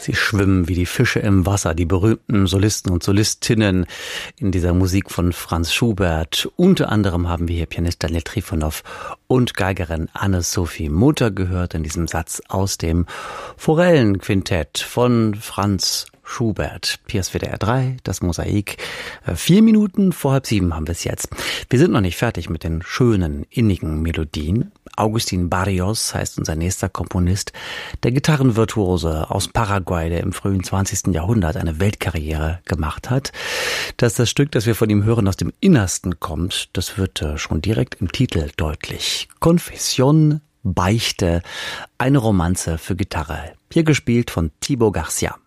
Sie schwimmen wie die Fische im Wasser, die berühmten Solisten und Solistinnen in dieser Musik von Franz Schubert. Unter anderem haben wir hier Pianist Daniel Trifonow und Geigerin Anne-Sophie Mutter gehört in diesem Satz aus dem Forellenquintett von Franz Schubert. Hier ist WDR 3, das Mosaik. 4 Minuten vor 6:30 haben wir es jetzt. Wir sind noch nicht fertig mit den schönen, innigen Melodien. Agustín Barrios heißt unser nächster Komponist, der Gitarrenvirtuose aus Paraguay, der im frühen 20. Jahrhundert eine Weltkarriere gemacht hat. Dass das Stück, das wir von ihm hören, aus dem Innersten kommt, das wird schon direkt im Titel deutlich. Confesión, Beichte, eine Romanze für Gitarre. Hier gespielt von Thibaut Garcia.